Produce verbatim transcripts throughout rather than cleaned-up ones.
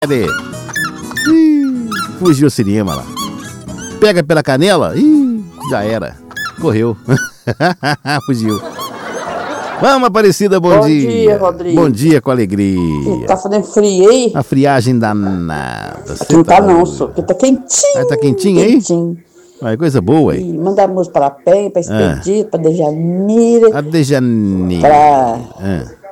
Cadê? Ih, fugiu o cinema lá. Pega pela canela, ih, já era. Correu. Fugiu. Vamos, Aparecida, bom, bom dia. Bom dia, Rodrigo. Bom dia, com alegria. Tá fazendo frio aí? A friagem danada. Aqui não tá, tá não, só, porque tá quentinho. Ah, tá quentinho, quentinho. aí? Ai, coisa boa aí. Mandar música para a Penha, pra Expedito, ah. pra Dejanira. A Dejanira. Pra... Ah.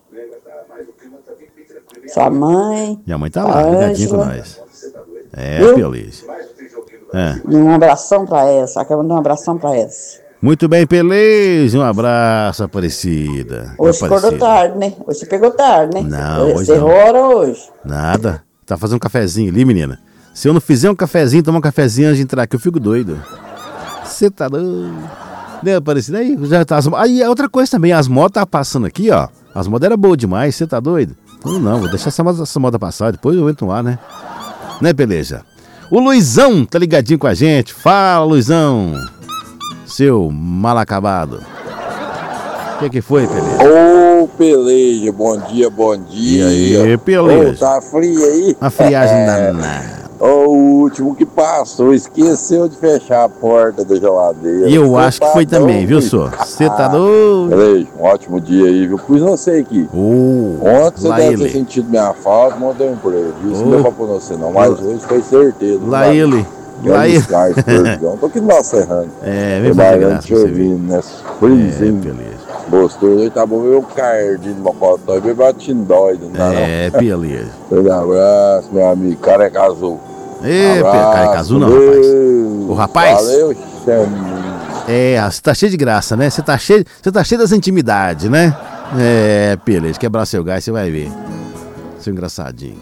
Sua mãe. Minha mãe tá lá, ligadinha com nós. É, feliz. É. Um abração pra essa. Quero mandar um abração pra essa. Muito bem, Pelez. Um abraço, Aparecida. Hoje acordou tarde, né? Hoje você pegou tarde, né? Não, hoje você não. hora hoje. Nada. Tá fazendo um cafezinho ali, menina. Se eu não fizer um cafezinho, tomar um cafezinho antes de entrar aqui, eu fico doido. Você tá doido. Né, Aparecida? Aí já tá. Aí outra coisa também, as motos tá passando aqui, ó. As motos eram boas demais, você tá doido? Não, não, vou deixar essa moda, essa moda passar, depois eu entro no ar, né? Né, Peleja? O Luizão tá ligadinho com a gente. Fala, Luizão. Seu mal acabado. O que que foi, Peleja? Ô, Peleja, bom dia, bom dia. E aí, Peleja? Ô, tá frio aí? A friagem é... danada. O último que passou, esqueceu de fechar a porta da geladeira. E eu acho que foi também, viu, senhor? Você tá doido? Peleja, um ótimo dia aí, viu? Pus não sei aqui. Oh, ontem você deve ter sentido minha falta, mandei um emprego. Isso não deu pra pôr você não, mas hoje foi certeza. Lá ele. Lá ele. Tô aqui no nosso serrano. É, vem fazer graça pra você ver. Nessa frizinho. Gostoso, aí tá bom ver o cardinho do Mocotó e bem batindo doido, não dá É, beleza. Um abraço, meu amigo, Careca Azul. Ê, Careca Azul não, rapaz. O rapaz? Valeu, chaminho. É, você tá cheio de graça, né? Você tá cheio, você tá cheio das intimidades, né? É, beleza, quebrar seu gás, você vai ver. Seu engraçadinho.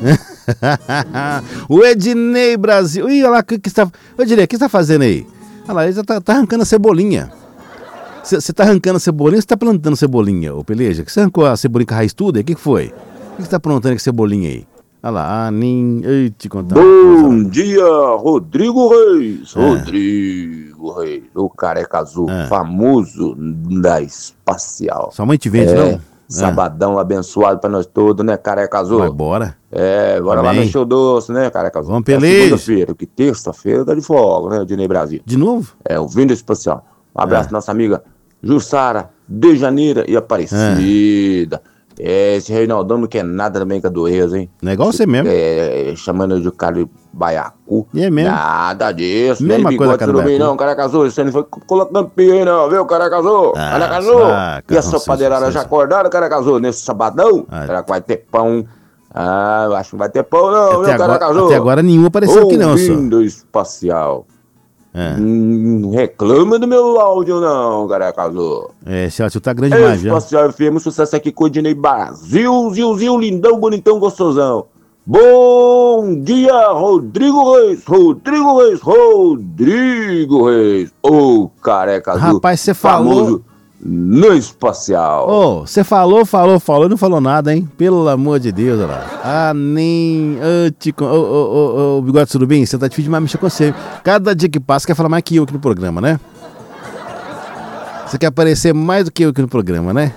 O Ednei Brasil. Ih, olha lá, o que você tá... Ô, Ednei, o que você tá fazendo aí? Olha lá, ele tá, tá arrancando a cebolinha. Você tá arrancando a cebolinha ou você tá plantando cebolinha, ô Peleja? Que você arrancou a cebolinha com a raiz tudo? O que que foi? O que você tá plantando com a cebolinha aí? Olha lá, ah, nem... Ei, te contar. Bom dia, Rodrigo Reis. É. Rodrigo Reis, o Careca Azul, é. famoso da Espacial. Sua mãe te vende, é. não? Sabadão é. abençoado pra nós todos, né, Careca Azul? Vai, bora. É, bora Amém. lá no show doce, né, Careca Azul? Vamos, Peleja. É segunda-feira, que terça-feira tá de folga, né, o Dinei Brasil. De novo? É, o Vindo Espacial. Um abraço é. nossa amiga Jussara, Dejanira e Aparecida. É. Esse Reinaldão não quer nada também com a doença, hein? Não é igual você mesmo. É, chamando de cara de baiacu. E é mesmo. Nada disso. Mesma nem coisa, cara. Não, Careca Azul, você não foi colocando pia aí, não, viu, Careca Azul? Ah, Careca Azul. Saca, e a sua padeirada já acordaram, Careca Azul, nesse sabadão? Ah. Será que vai ter pão? Ah, eu acho que não vai ter pão, não, até viu, Careca Azul? Até agora nenhum apareceu aqui, não, só. Vindo Espacial. É. Hum, reclama do meu áudio não, Careca Azul. É, esse áudio tá grande demais, viu? Espacial F M, sucesso aqui com o Dinei Brasil, Zil, Zil, lindão, bonitão, gostosão. Bom dia, Rodrigo Reis, Rodrigo Reis, Rodrigo Reis. Ô, oh, Careca Azul. Rapaz, você falou... no Espacial. Ô, oh, você falou, falou, falou e não falou nada, hein? Pelo amor de Deus, olha lá. Ah, nem... Ô, oh, oh, oh, Bigode Surubim, você tá difícil demais mexer com você. Cada dia que passa, quer falar mais que eu aqui no programa, né? Você quer aparecer mais do que eu aqui no programa, né?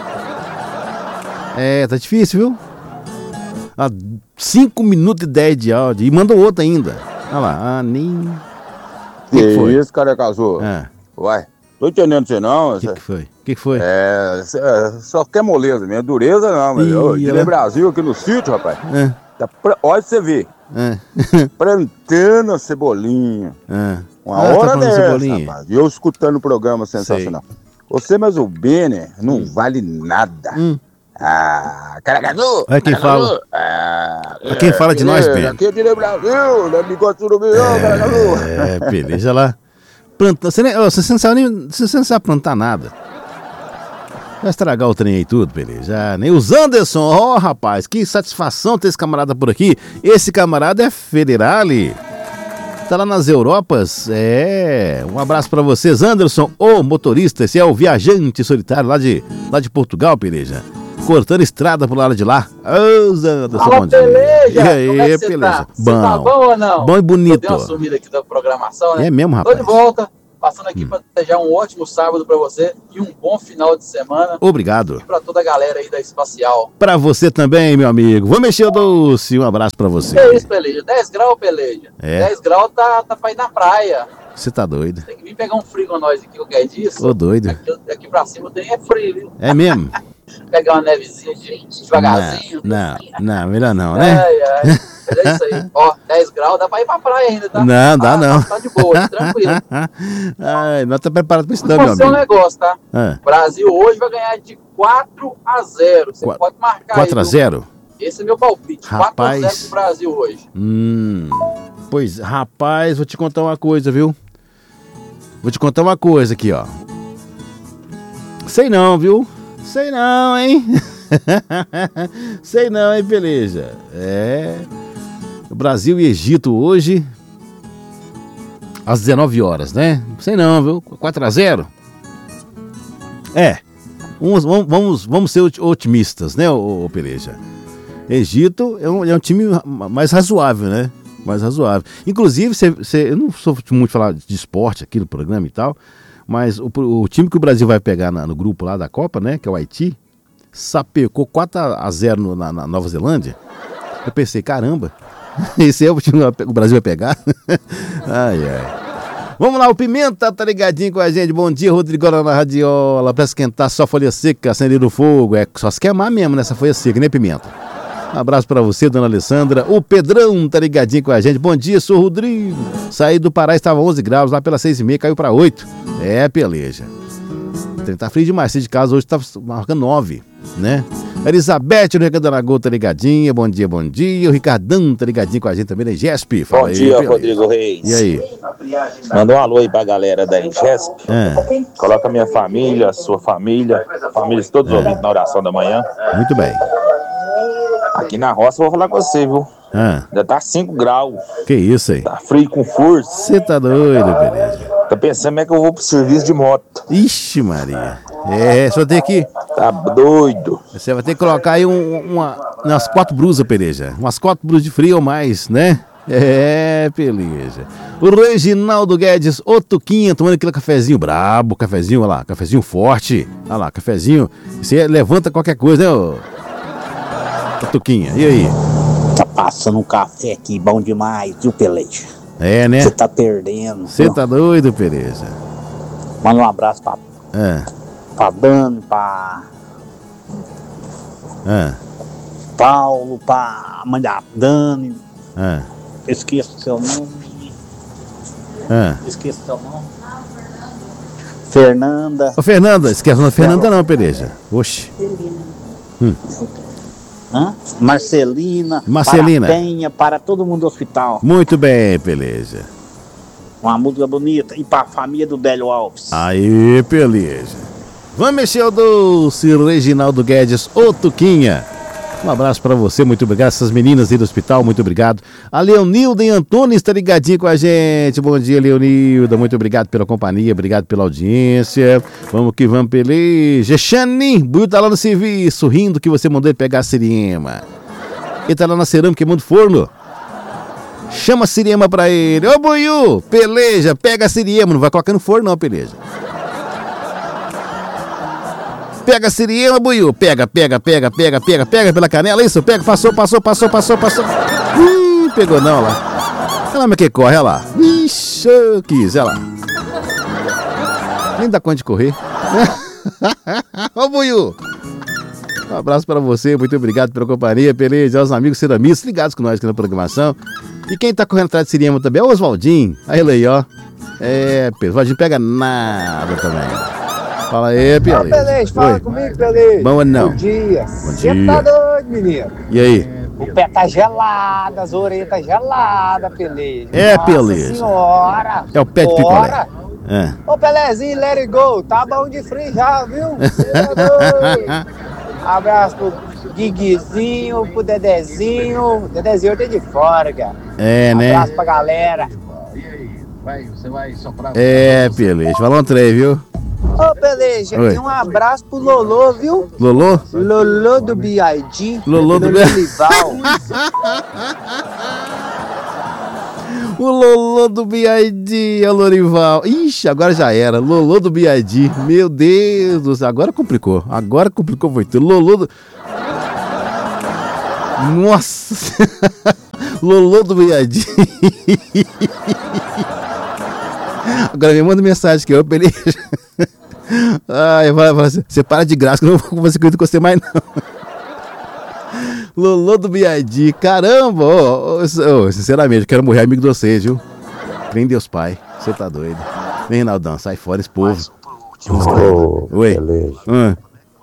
É, tá difícil, viu? Ah, cinco minutos e dez de áudio. E manda outro ainda. Olha lá, ah, nem... Que, que foi? Isso, Careca Azul? É. Uai. Tô entendendo você não. O que, que foi? O que, que foi? É, só quer moleza mesmo, dureza não, mas eu tirei Brasil aqui no sítio, rapaz. É. Tá pra, olha você ver. É. Plantando a cebolinha. É. Uma ah, hora tá dessa, cebolinha. Rapaz. E eu escutando o programa sensacional. Sei. Você, mas o Benner não hum. vale nada. Hum. Ah, Careca Azul! É quem fala. Ah, é quem fala de nós, Benner. Aqui eu tirei Brasil, não me gosto do meu, Careca Azul. É, beleza lá. Planta, você, nem, você, não sabe nem, você não sabe plantar nada. Vai estragar o trem aí tudo, beleza? Já, nem os Anderson, ó oh, rapaz, que satisfação ter esse camarada por aqui. Esse camarada é Federale. Tá lá nas Europas. É. Um abraço pra vocês, Anderson, o motorista. Esse é o viajante solitário lá de, lá de Portugal, Peleja. Cortando estrada pro lado de lá. Ô, oh, Zanderson, bom dia. E aí, Como é que Peleja? Tá? Bom. Tá bom ou não? Bom e bonito. Deu uma sumida aqui da programação, né? É mesmo, rapaz? Tô de volta. Passando aqui Hum. para desejar um ótimo sábado para você e um bom final de semana. Obrigado. E para toda a galera aí da Espacial. Pra você também, meu amigo. Vou mexer o doce. Um abraço pra você. É isso, Peleja. dez graus, Peleja. É. dez graus tá, tá pra ir na praia. Você tá doido? Tem que vir pegar um frio com nós aqui qualquer dia. Ô, doido. Aqui, aqui pra cima tem é frio, viu? É mesmo? Pegar uma nevezinha de, devagarzinho. Não, não, não, melhor não, né? Ai, ai. Mas é isso aí. Ó, dez graus, dá pra ir pra praia ainda, tá? Não, dá Ah, não. Tá, tá de boa, tá tranquilo. Ai, nós tá preparado pra isso não, Vou meu fazer um amigo. negócio, tá? Ah, O Brasil hoje vai ganhar de quatro a zero. Você Qua- pode marcar quatro a aí. viu? zero? Esse é meu palpite. quatro a zero Rapaz. pro Brasil hoje. Hum, pois, rapaz, vou te contar uma coisa, viu? Vou te contar uma coisa aqui, ó. Sei não, viu? Sei não, hein? Sei não, hein, peleja? É. Brasil e Egito hoje, às dezenove horas, né? Sei não, viu? quatro a zero? É. Vamos, vamos, vamos, vamos ser otimistas, né, ô, ô peleja? Egito é um, é um time mais razoável, né? Mais razoável. Inclusive, cê, cê, eu não sou muito falar de esporte aqui no programa e tal, mas o, o time que o Brasil vai pegar na, no grupo lá da Copa, né? Que é o Haiti, sapecou quatro a zero no, na, na Nova Zelândia. Eu pensei, caramba, esse é o time que o Brasil vai pegar? Ai, ai. Vamos lá, o Pimenta tá ligadinho com a gente. Bom dia, Rodrigo na radiola. Pra esquentar só folha seca, acender o fogo. É só se queimar mesmo nessa folha seca, né, Pimenta? Um abraço pra você, dona Alessandra. O Pedrão tá ligadinho com a gente. Bom dia, sou o Rodrigo. Saí do Pará, estava onze graus, lá pelas seis e meia caiu pra oito. É, peleja. Tá frio demais, se de casa hoje tá marcando nove, né? Elizabeth no Recanto da Lagoa tá ligadinha. Bom dia, bom dia. O Ricardão tá ligadinho com a gente também na Ingesp. Fala Bom aí, dia, peleja. Rodrigo Reis. E aí? Manda um alô aí pra galera da Ingesp. É, Coloca minha família, sua família, famílias todos É. ouvindo na oração da manhã. muito bem. Aqui na roça eu vou falar com você, viu? Ah, Já tá cinco graus, que isso aí? tá frio com força. Você tá doido, beleza? Tá pensando como é que eu vou pro serviço de moto. Ixi, Maria. É, você vai ter que. Tá doido. Você vai ter que colocar aí um, uma, umas quatro brusas, peleja. Umas quatro brusas de frio ou mais, né? É, peleja. O Reginaldo Guedes, o Tuquinha, tomando aquele cafezinho brabo, cafezinho, olha lá, cafezinho forte. Olha lá, cafezinho. Você levanta qualquer coisa, né, ô, ô Tuquinha? E aí? Tá passando um café aqui, bom demais, viu, Peleja? É, né? Você tá perdendo. Você tá doido, peleja? Manda um abraço pra, É, pra Dani, pra é, Paulo, pra mãe da Dani. é, Esqueço o seu nome. é. Esqueço o seu nome. Fernanda. Ô, Fernanda, esquece não, Fernanda não, peleja. Oxi. Hã? Marcelina. Marcelina. Para Penha, para todo mundo do hospital. Muito bem, peleja. Uma música bonita. E pra família do Délio Alves. Aí, peleja. Vamos mexer o doce, Reginaldo Guedes, ô Tuquinha. Um abraço pra você, muito obrigado. Essas meninas aí do hospital, muito obrigado. A Leonilda e Antônio está ligadinho com a gente. Bom dia, Leonilda. Muito obrigado pela companhia, obrigado pela audiência. Vamos que vamos, peleja. Xani, Buiu tá lá no serviço, rindo que você mandou ele pegar a Siriema. Ele tá lá na cerâmica queimando forno. Chama a Siriema pra ele. Ô, Buiu, peleja, pega a Siriema. Não vai colocar no forno não, peleja. Pega a Siriema, Buiu. Pega, pega, pega, pega, pega, pega pela canela. Isso, pega, passou, passou, passou, passou, passou. Ih, pegou não, olha lá. Olha lá, mas que corre, olha lá. Ixi, eu quis, olha lá. Nem dá conta de correr. Ô, Buiu. Um abraço pra você, muito obrigado pela companhia, peleja, aos amigos ceramistas ligados com nós aqui na programação. E quem tá correndo atrás de Siriema também é o Oswaldinho. Aí ele aí, ó. É, Pedro, o Oswaldinho pega nada também. Fala aí, Peleja. Peleja, fala Oi. comigo, Peleja. Bom ano não. Bom dia. Bom Você dia. tá doido, menino? E aí? O pé tá gelado, as orelhas tá geladas, Peleja. É, Nossa Peleja. senhora. É o pé de Bora. picolé. É. Ô, Pelezinho, let it go. Tá bom de frio já, viu? Cê é doido. Abraço pro Guiguizinho, pro Dedezinho. Dedezinho eu tenho de fora, cara. É, né? Abraço pra galera. É, Peleja. Fala um trem, viu? Ô, Peleja, Oi. tem um abraço pro Lolô, viu? Lolô? Lolô do B I D. Lolô do B I D. Lival. O Lolô do B I D, é o Lorival. Ixi, agora já era. Lolô do B I D. Meu Deus do céu, agora complicou. Agora complicou foi tudo. Lolô do... Nossa. Lolô do B I D. Agora me manda mensagem aqui, eu pelejo. Ai, vai, vai, você para de graça que eu não vou conversar com você mais não. Lolô do B I D, caramba, oh, oh, oh, sinceramente, eu quero morrer amigo de vocês, viu? Crê em Deus Pai, você tá doido. Vem, Reinaldão, sai fora esse povo. Oh, oi. Beleza. Hum.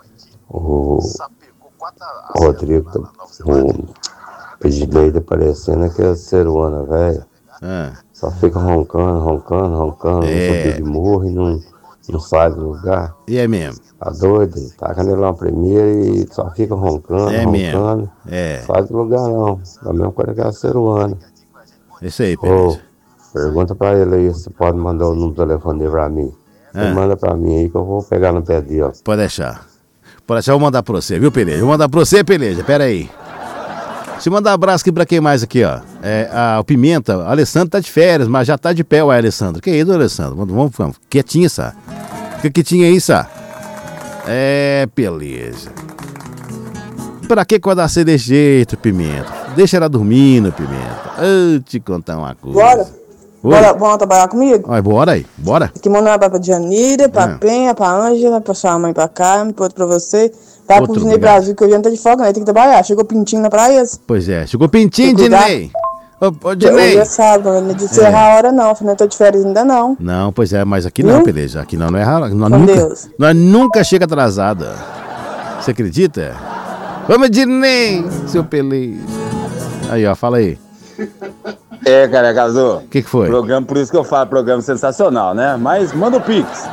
O Rodrigo, o Pedileida parecendo aquela ceruana, velho. Ah. Só fica roncando, roncando, roncando, É. não subir de morro e não, não sai do lugar. E é mesmo? Tá doido? Taca nele lá primeiro e só fica roncando, É roncando. mesmo? É. Sai do lugar não. Da mesma coisa que a ceruana. Isso aí, Ô, Peleja. pergunta pra ele aí se pode mandar o número do telefone dele pra mim. Ele Ah. manda pra mim aí que eu vou pegar no pé dele, ó. Pode deixar. Pode deixar, eu vou mandar pra você, viu, Peleja? Vou mandar pra você, Peleja, pera aí. Deixa eu mandar um abraço aqui pra quem mais aqui, ó. É, a, o Pimenta, o Alessandro tá de férias, mas já tá de pé, o Alessandro. Que isso, Alessandro? Vamos, vamos, vamos. Quietinho, sá. Fica quietinho aí, sá. É, beleza. Pra que acordar ser desse jeito, Pimenta? Deixa ela dormindo, Pimenta. Eu te contar uma coisa. Bora. Oi? Bora, bora trabalhar comigo? Vai, bora aí, bora. Aqui mandar pra Janira, pra Ah. Penha, pra Ângela, pra sua mãe pra cá, pra outro pra você. Vai Outro, pro Dinei obrigado. Brasil, que hoje não tá de folga, né? Tem que trabalhar. Chegou pintinho na praia? Pois é, chegou pintinho, Tem que cuidar. Dinei. Ô, ô, Hoje Dinei. é sábado, não é de encerrar a hora não, afinal eu tô de férias ainda não. Não, pois é, mas aqui não, Viu? Peleja. Aqui não, não é raro. Nós Com nunca, Deus. nós nunca chega atrasada. Você acredita? Vamos, Dinei, seu Peleja. Aí, ó, fala aí. É, cara, casou. O que, que foi? Programa, por isso que eu falo, programa sensacional, né? Mas manda o Pix.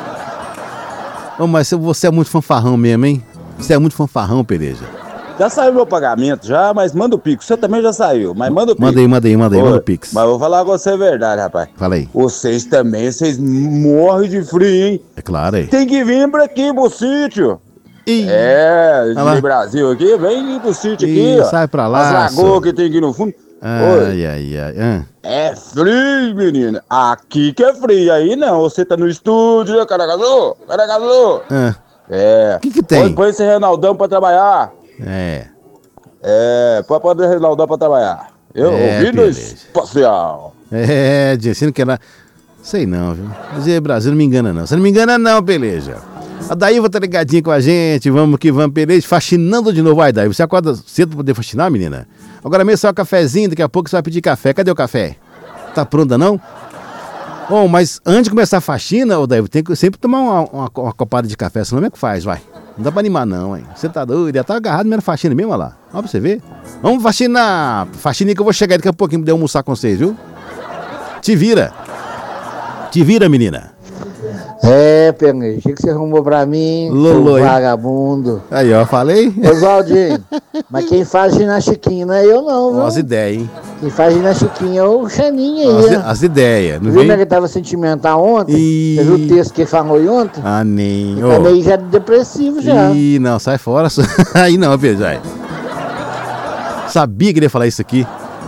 Ô, mas você é muito fanfarrão mesmo, hein? Você é muito fanfarrão, Peleja. Já saiu meu pagamento, já, mas manda o Pix. Você também já saiu, mas manda o Pix. Manda aí, manda aí, manda aí, Ô, manda o Pix. Mas vou falar com você a verdade, rapaz. Fala aí. Vocês também, vocês morrem de frio, hein? É claro aí. Tem que vir pra aqui, pro sítio. Ih, É, Vai lá. de Brasil aqui, vem pro sítio Ih, aqui, ó. sai pra lá, As lagoas só. que tem aqui no fundo. Oi, ai, ai, ai. Ah. é frio, menina. Aqui que é frio, aí não. Você tá no estúdio, né, cara casou? Cara casou? Ah. É. O que que tem? Põe, põe esse Reinaldão pra trabalhar. É. É, põe põe esse Reinaldão pra trabalhar. Eu É, ouvi no beleza. espacial. É, Dinei, você não quer lá. Sei não, viu? Mas é Brasil, não me engana não. Você não me engana não, Peleja. A Daíva tá ligadinha com a gente, vamos que vamos, Peleja, faxinando de novo. Vai, Daíva, você acorda cedo pra poder faxinar, menina? Agora mesmo só o cafezinho, daqui a pouco você vai pedir café. Cadê o café? Tá pronto, não? Bom, mas antes de começar a faxina, ô Daíva, tem que sempre tomar uma, uma, uma copada de café, senão como é que faz, vai? Não dá pra animar não, hein? Você tá doido, já tá agarrado mesmo na faxina mesmo, olha lá. Olha pra você ver. Vamos faxinar. Faxina que eu vou chegar daqui a pouquinho pra poder almoçar com vocês, viu? Te vira. Te vira, menina. É, Pernê, o que você arrumou pra mim, Lolo, seu hein? vagabundo? Aí, ó, falei. Oswaldinho, mas quem faz ginastiquinha não é eu não, viu? Ó, as ideias, hein? Quem faz ginastiquinha é o Xaninho As, aí. as ideias, não Viu como é vem? que ele tava sentimental ontem? Ih. Você viu o texto que ele falou ontem? Ah, nem. Ele tá meio já depressivo já. Ih, não, sai fora. Aí não, Pejai. Sabia que ele ia falar isso aqui.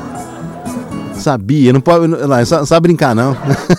Sabia, não pode. Não, não sabe brincar, não.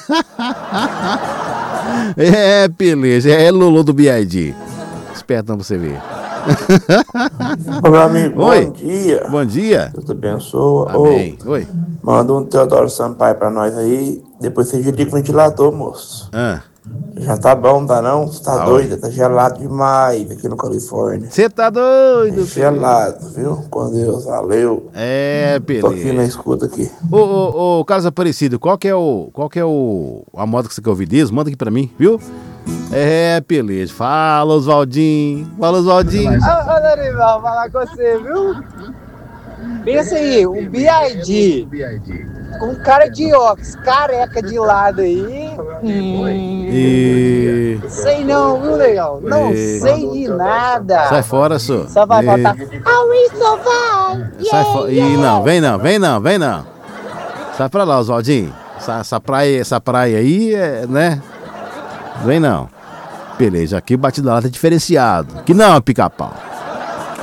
É, beleza, é Lolo do B I D. Espertão pra você ver. Ô, meu amigo, Oi. bom dia. Bom dia. Deus te abençoa. Amém. Ô, Oi. manda um Teodoro Sampaio pra nós aí. Depois você liga o ventilador, moço. Ah. Já tá bom, tá não? Você tá Tá doido? Tá gelado demais aqui no Califórnia. Você tá doido, filho? Gelado, viu? Com Deus, valeu. É, Tô aqui na beleza. escuta aqui. Ô, ô, ô, Carlos Aparecido, qual que é o. Qual que é o. A moda que você quer ouvir disso? Manda aqui pra mim, viu? É, beleza. Fala, Oswaldinho. Fala, Oswaldinho. Ô, Dorival, falar com você, viu? Pensa aí, um B I D com cara de óculos, careca de lado aí. Hum, E. sei não, viu, legal? Não E- sei de nada. Sai fora, só. Só vai E- faltar. Auriço vai! Sai fora. Ih, não, vem não, vem não, vem não. Sai pra lá, Oswaldinho. Essa, essa praia, essa praia aí, é, né? Vem não. Beleza, aqui o batido da lata é diferenciado. Que não, pica-pau.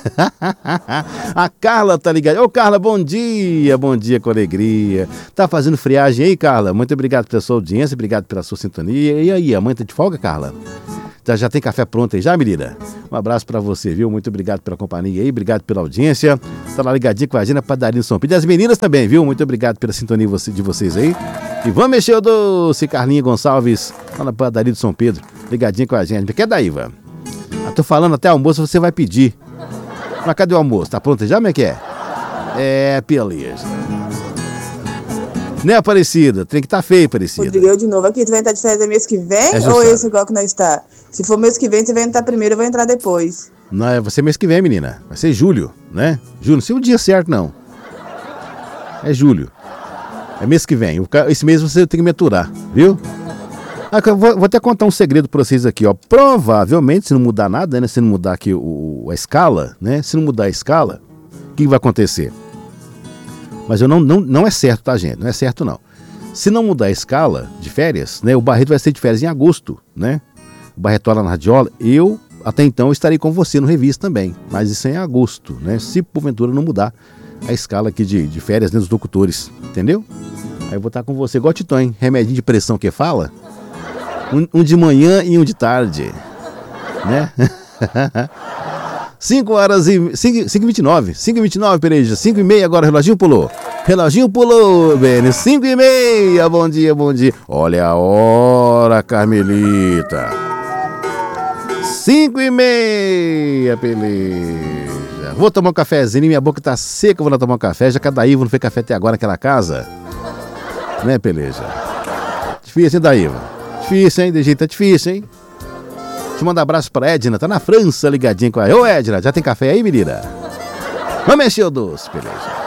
A Carla tá ligada. Ô, Carla, bom dia, bom dia com alegria. Tá fazendo friagem aí, Carla? Muito obrigado pela sua audiência, obrigado pela sua sintonia. E aí, a mãe tá de folga, Carla? Já, já tem café pronto aí já, menina? Um abraço pra você, viu? Muito obrigado pela companhia aí, obrigado pela audiência. Tá lá ligadinho com a gente na padaria do São Pedro. E as meninas também, viu? Muito obrigado pela sintonia de vocês aí. E vamos mexer o doce, Carlinha Gonçalves, lá na padaria do São Pedro. Ligadinho com a gente. Quer daí, Ivan? Ah, tô falando até almoço, você vai pedir. Mas cadê o almoço? Tá pronto já, como é que é? É, beleza. Né, Aparecida? Tem que estar tá feio, Aparecida. Rodrigo, eu de novo aqui. Tu vai entrar de férias mês que vem? É ou esse igual que nós está? Se for mês que vem, você vai entrar primeiro, eu vou entrar depois. Não, é você mês que vem, menina. Vai ser julho, né? Julho, não sei o dia certo, não. É julho. É mês que vem. Esse mês você tem que me aturar, viu? Ah, eu vou, vou até contar um segredo pra vocês aqui, ó. Provavelmente, se não mudar nada, né? Se não mudar aqui o, a escala, né? Se não mudar a escala, o que vai acontecer? Mas eu não, não, não é certo, tá, gente? Não é certo, não. Se não mudar a escala de férias, né? O Barreto vai ser de férias em agosto, né? O Barreto lá na Radiola, eu, até então, estarei com você no Revista também. Mas isso é em agosto, né? Se porventura não mudar a escala aqui de, de férias, né, dos locutores, entendeu? Aí eu vou estar com você, igual o Titão, hein? Remedinho de pressão que fala. Um, um de manhã e um de tarde, né? cinco horas e... cinco e vinte e nove. cinco e vinte e nove, Pereja. cinco e meia agora, o reloginho pulou. Reloginho pulou, Beni. cinco e meia. Bom dia, bom dia. Olha a hora, Carmelita. cinco e meia, Peleja. Vou tomar um cafezinho, minha boca tá seca, vou lá tomar um café. Já cada Ivo não fez café até agora naquela casa. Né, Peleja? Difícil, hein, Daíva? Difícil, hein? De jeito é difícil, hein? Deixa eu mandar um abraço pra Edna, tá na França ligadinha com a... Ô, Edna, já tem café aí, menina? Vamos mexer o doce, beleza.